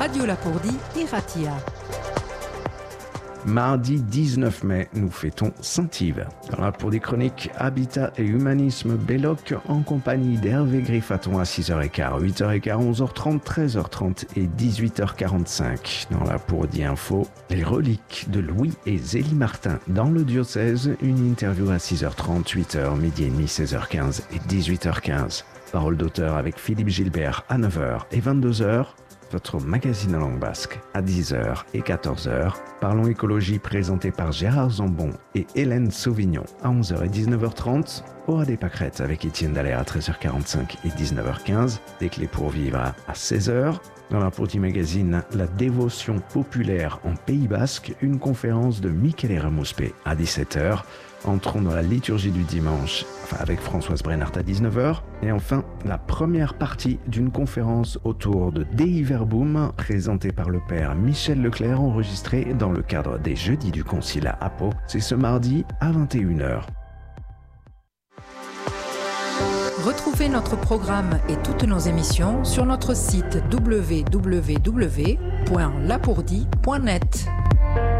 Radio Lapourdie et Ratia. Mardi 19 mai, nous fêtons Saint-Yves. Dans la pour des chroniques Habitat et Humanisme Belloc, en compagnie d'Hervé Griffaton à 6h15, 8h15, 11h30, 13h30 et 18h45. Dans la pour des infos, les reliques de Louis et Zélie Martin dans le diocèse, une interview à 6h30, 8h, midi et demi, 16h15 et 18h15. Parole d'auteur avec Philippe Gilbert à 9h et 22h. Votre magazine en langue basque à 10h et 14h. Parlons écologie présenté par Gérard Zambon et Hélène Sauvignon à 11h et 19h30. Aura des pâquerettes avec Étienne Dallaire à 13h45 et 19h15. Des clés pour vivre à 16h. Dans la Petit Magazine, la dévotion populaire en Pays Basque, une conférence de Michele Ramuspé à 17h. Entrons dans la liturgie du dimanche avec Françoise Brennart à 19h. Et enfin, la première partie d'une conférence autour de Dei Verbum, présentée par le père Michel Leclerc, enregistrée dans le cadre des Jeudis du Concile à Pau. C'est ce mardi à 21h. Retrouvez notre programme et toutes nos émissions sur notre site www.lapourdie.net.